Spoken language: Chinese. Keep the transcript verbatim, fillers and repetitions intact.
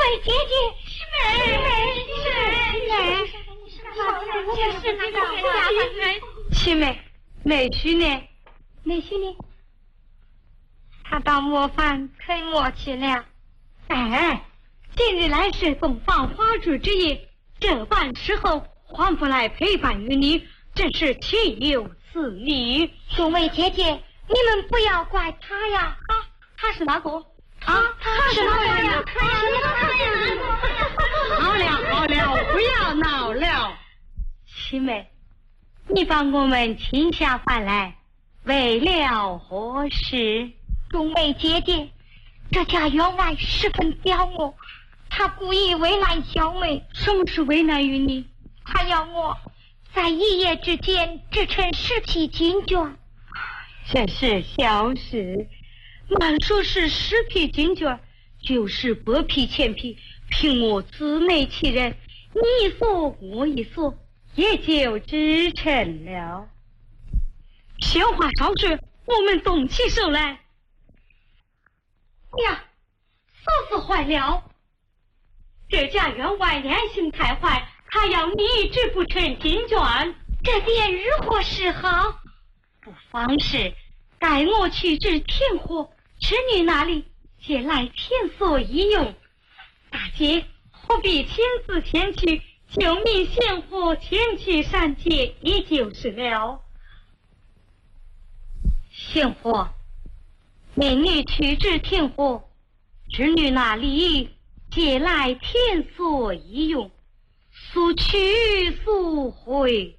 妹姐姐，师妹，师妹，这是那个家人。 七妹，妹婿呢？ 妹婿呢？他到磨坊推磨去了。 哎，今日来是洞房花烛之夜，这般时候还不来陪伴于你，真是岂有此理！ 众位姐姐，你们不要怪他呀！ 啊，他是哪个？ 啊，他是哪个呀？他是哪个呀？ 好了好了，不要闹了。七妹，你把我们请下饭来，为了何事？ 众位姐姐，这家员外十分刁我，他故意为难小妹。 什么是为难于你？ 他要我在一夜之间制成十匹金绢。 这是小事，慢说是十匹金绢，就是百匹千匹，凭我姊妹七人，你一索我一索，也就织成了。闲话少说，我们动起手来。呀，嫂子坏了！这家员外良心太坏，他要你织不成金绢， 这便如何是好？ 不妨事，待我去至天火织女那里借来天所一用。大姐何必亲自前去，就命贤货前去善借，也就是了。贤货，命你去至天火织女那里借来天所一用，速去速回。